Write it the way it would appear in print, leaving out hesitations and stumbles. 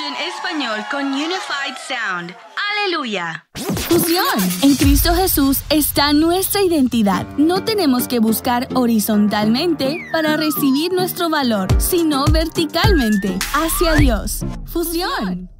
Fusion Español con Unified Sound. ¡Aleluya! Fusión. En Cristo Jesús está nuestra identidad. No tenemos que buscar horizontalmente para recibir nuestro valor, sino verticalmente, hacia Dios. Fusión.